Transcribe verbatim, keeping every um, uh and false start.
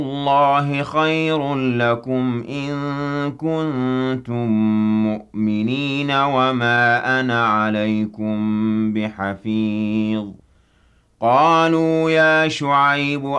اللَّهِ خَيْرٌ لَّكُمْ إِن كُنتُم مُّؤْمِنِينَ وَمَا أَنَا عَلَيْكُم بِحَفِيظٍ قَالُوا يَا شُعَيْبُ